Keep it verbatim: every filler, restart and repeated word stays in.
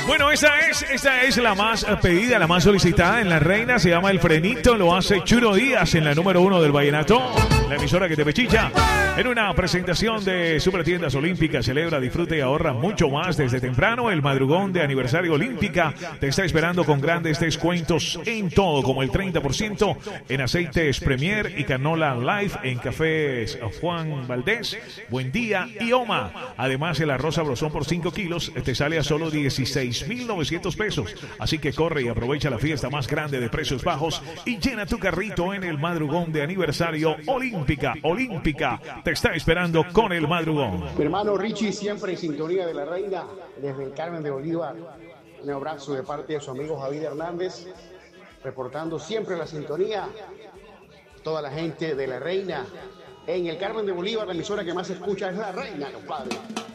Bueno, esa es, esa es la más pedida, la más solicitada en La Reina. Se llama El Frenito, lo hace Churo Díaz en la número uno del vallenato. La emisora que te pechicha. En una presentación de Supertiendas Olímpicas, celebra, disfruta y ahorra mucho más desde temprano. El madrugón de aniversario Olímpica te está esperando con grandes descuentos en todo, como el treinta por ciento en aceites Premier y canola Life, en cafés Juan Valdés, Buen Día y Oma. Además, el arroz sabrosón por cinco kilos te sale a solo dieciséis mil novecientos pesos. Así que corre y aprovecha la fiesta más grande de precios bajos y llena tu carrito en el madrugón de aniversario Olímpica. Olímpica te está esperando con el madrugón. Mi hermano Richie, siempre en sintonía de La Reina, desde el Carmen de Bolívar. Un abrazo de parte de su amigo Javier Hernández, reportando siempre la sintonía. Toda la gente de La Reina en el Carmen de Bolívar, la emisora que más se escucha es La Reina, compadre.